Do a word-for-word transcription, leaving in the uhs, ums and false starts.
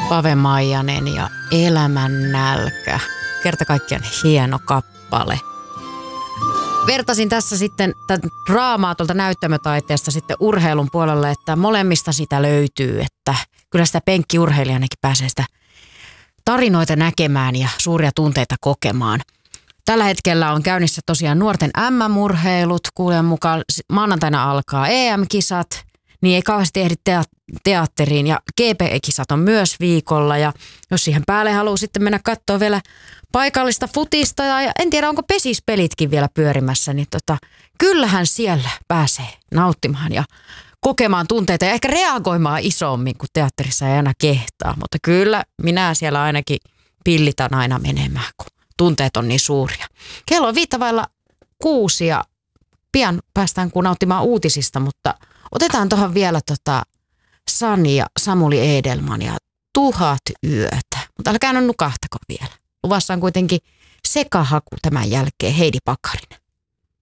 Pave Maijanen ja Elämän nälkä. Kerta kaikkiaan hieno kappale. Vertasin tässä sitten tämän draamaa tuolta näyttämötaiteesta sitten urheilun puolelle, että molemmista sitä löytyy, että kyllä sitä penkkiurheilijanakin pääsee sitä tarinoita näkemään ja suuria tunteita kokemaan. Tällä hetkellä on käynnissä tosiaan nuorten äm äm-urheilut, kuulen mukaan maanantaina alkaa E M-kisat, niin ei kauheasti ehdi teatteriin ja G P E-kisat on myös viikolla ja jos siihen päälle haluaa sitten mennä katsoa vielä paikallista futista ja en tiedä onko pesispelitkin vielä pyörimässä, niin tota, kyllähän siellä pääsee nauttimaan ja kokemaan tunteita ja ehkä reagoimaan isommin, kun teatterissa ei aina kehtaa, mutta kyllä minä siellä ainakin pillitän aina menemään, kun tunteet on niin suuria. Kello on viittavailla kuusi ja pian päästään kun nauttimaan uutisista, mutta otetaan tuohon vielä tota Sani ja Samuli Edelman ja Tuhat yötä. Mutta älkää nyt nukahtako vielä. Luvassa on kuitenkin sekahaku tämän jälkeen Heidi Pakarinen.